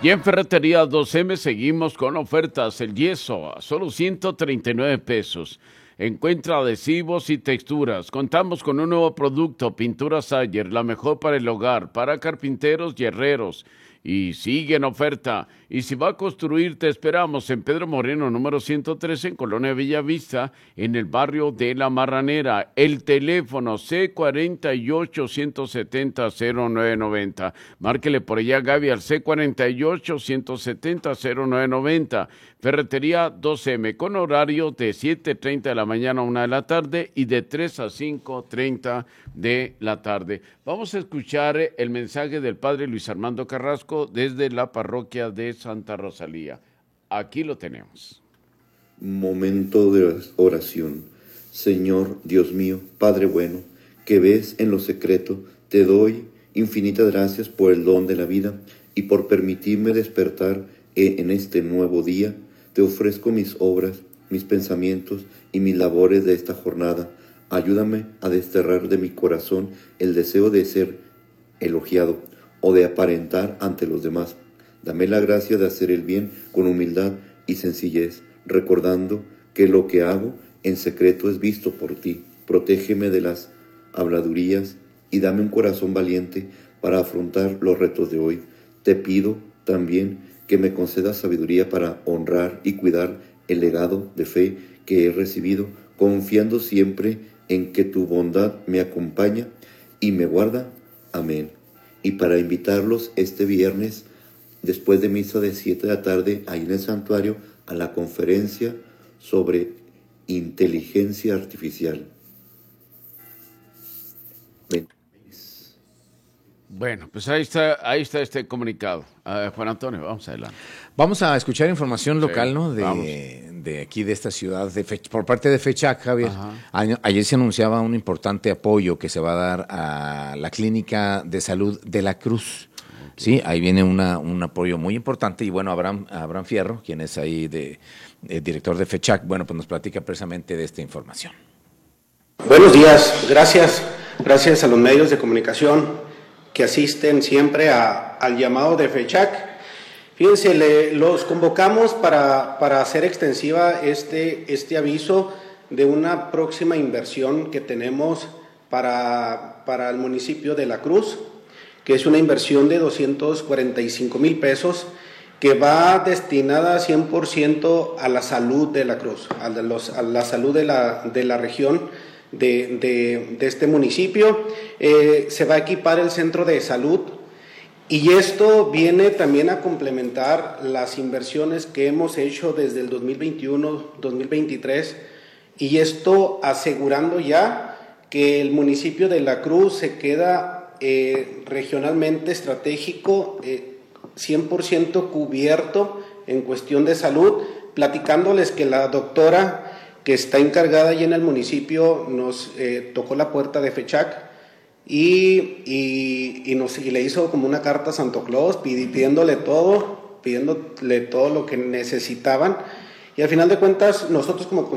Y en Ferretería 2M seguimos con ofertas. El yeso a solo 139 pesos. Encuentra adhesivos y texturas. Contamos con un nuevo producto, Pintura Sayer, la mejor para el hogar, para carpinteros y herreros. Y sigue en oferta. Y si va a construir, te esperamos en Pedro Moreno, número 113, en Colonia Bellavista, en el barrio de La Marranera. El teléfono C48-170-0990. Márquele por allá, Gaby, al C48-170-0990. Ferretería 2M, con horario de 7:30 de la mañana a 1 de la tarde y de 3 a 5:30 de la tarde. Vamos a escuchar el mensaje del padre Luis Armando Carrasco desde la parroquia de Santa Rosalía. Aquí lo tenemos. Momento de oración. Señor Dios mío, Padre bueno, que ves en lo secreto, te doy infinitas gracias por el don de la vida y por permitirme despertar en este nuevo día. Te ofrezco mis obras, mis pensamientos y mis labores de esta jornada. Ayúdame a desterrar de mi corazón el deseo de ser elogiado o de aparentar ante los demás. Dame la gracia de hacer el bien con humildad y sencillez, recordando que lo que hago en secreto es visto por ti. Protégeme de las habladurías y dame un corazón valiente para afrontar los retos de hoy. Te pido también que me concedas sabiduría para honrar y cuidar el legado de fe que he recibido, confiando siempre en que tu bondad me acompaña y me guarda. Amén. Y para invitarlos este viernes, después de misa de 7 de la tarde, ahí en el santuario, a la conferencia sobre inteligencia artificial. Bueno, pues ahí está este comunicado. Juan Antonio, vamos adelante. Vamos a escuchar información local, sí, ¿no? De aquí, de esta ciudad, por parte de FECHAC, Javier. Ayer se anunciaba un importante apoyo que se va a dar a la Clínica de Salud de la Cruz. Okay. Sí, ahí viene un apoyo muy importante. Y bueno, Abraham Fierro, quien es ahí director de FECHAC, bueno, pues nos platica precisamente de esta información. Buenos días, gracias a los medios de comunicación que asisten siempre al llamado de FECHAC. Fíjense, los convocamos para hacer extensiva este aviso de una próxima inversión que tenemos para el municipio de La Cruz, que es una inversión de 245,000 pesos que va destinada 100% a la salud de La Cruz, a la salud de la región de este municipio. Se va a equipar el centro de salud y esto viene también a complementar las inversiones que hemos hecho desde el 2021-2023 y esto asegurando ya que el municipio de La Cruz se queda regionalmente estratégico, 100% cubierto en cuestión de salud, platicándoles que la doctora que está encargada allí en el municipio nos tocó la puerta de FECHAC y le hizo como una carta a Santo Claus pidiéndole todo lo que necesitaban y al final de cuentas nosotros como